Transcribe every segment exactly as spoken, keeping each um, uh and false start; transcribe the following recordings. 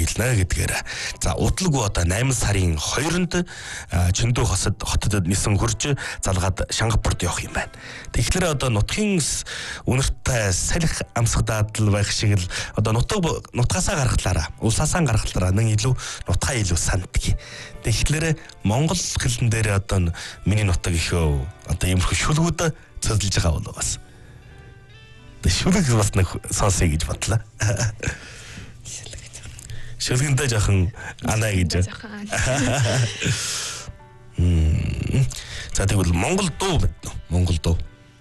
дийлнэ гэдгээр. За удалгүй одоо найман сарын хоёрнд Чөндөө хосод хотод нисэн хурж залгаад Шангапурт явах юм байна. Тэгэхээр одоо нутгийн үнэртэй салхи амсах даадал байх шиг л одоо нутаг нутгаасаа гаргалаараа, улсаасаа гаргалаараа нэг илүү нутгаа илүү санддаг. Тэгэхээр Монгол хэлэн дээр одоо миний нутаг ихөө одоо иймэрхүү шүлгүүд цэзлж байгаа бол бас. Шүлэг бас нэг сонсъё гэж бодлоо. Шүлгэндээ жоохон анаа гэж. За тэгвэл Монгол дуу мэднэ. Монгол дуу.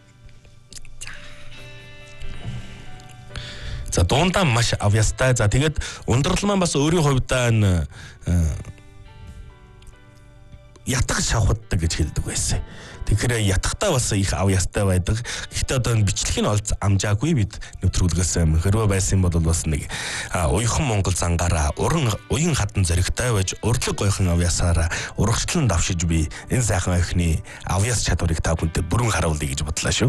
За дундаа маш авьяастай. За тэгээд ундрал маань бас өөрийн хувьдаа н ятг шавхаддаг гэж хэлдэг байсан. Тэгэхээр ятгахтаа бас их авьяастай байдаг. Гэхдээ одоо бичлэгийг олж амжаагүй бид нэвтрүүлгээс хэрвээ байсан бол бас нэг уяхан Монгол зангаараа уран уян хатан зоригтой байж урдлаг гойхон авьяасаараа урагшлан давшиж би энэ сайхан охины авьяас чадварыг та бүхэнд бүрэн харуулъя гэж бодлоо шүү.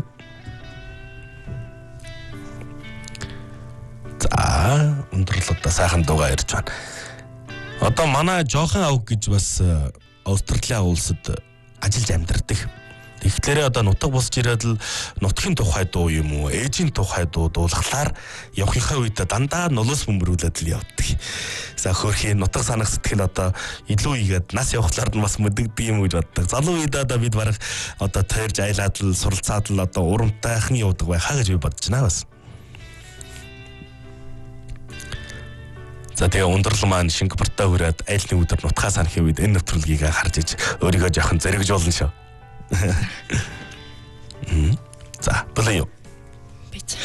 За өндөрлөдөө сайхан дуугаа ярьж байна. Одоо манай жоохон авг гэж бас Австралийн улсад ажиллаж амьдардаг. Тэгэхээр одоо нутаг босч ирээд л нутгийн тухай дуу юм уу, ээжийн тухай дуу дуулахлаар явахынхаа үед дандаа нулус бөмбөрүүлээд л явдаг. За хөөрхийн нутаг санах сэтгэл одоо илүү игээд нас явахлаар нь бас мэддэг юм гэж боддог. Залуу үед одоо бид барах одоо тойрж айлаад л суралцаад л одоо урамтайхан явдаг байхаа гэж би бодож байна бас. За тэгээ ундрал маань Шингапуртаа хүрээд аль нэг өдөр нутгаа санахын үед энэ нэвтрүүлгийг харж иж өөрийгөө жоохон зэрэгжүүлнэ шүү. За, болоо юу? Бич.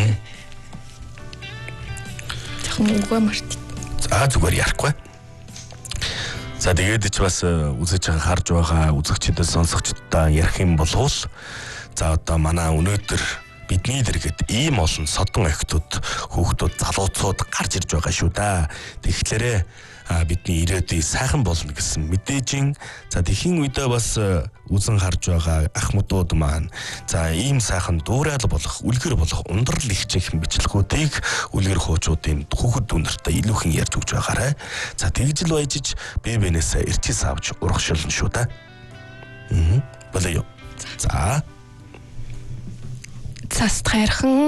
Жоохон үгүй март. За зүгээр ярихгүй. За тэгээд ч бас үзэж байгаа харж байгаа үзэгчдэд сонсогчдод ярих юм болвол за одоо манай өнөөдөр бидний дэргэд ийм олон содон охтууд, хүүхдүүд, залууцууд гарч ирж байгаа шүү да. Тэгэхээр бидний ирээдүй сайхан болно гэсэн мэдээжин. За тэхийн үедээ бас үзэн харж байгаа ахмадууд маань за ийм сайхан дуурал болох, үлгэр болох ундрал их чихэн бичлэгүүдийг үлгэр хуучуудын хүүхэд үнэртэй илүүхэн ярьж өгч байгаарай. За тэгж л баяжиж бие бинээсээ эрчээс авч урагшилна шүү да. Аа. Болоо юу. За. Цаст хайрхан